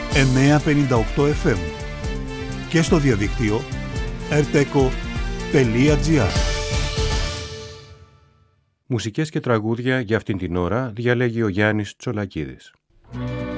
958 FM και στο διαδίκτυο rteco.gr. Μουσικές και τραγούδια για αυτήν την ώρα διαλέγει ο Γιάννης Τσολακίδης.